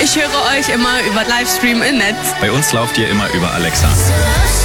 Ich höre euch immer über Livestream im Netz. Bei uns lauft ihr immer über Alexa.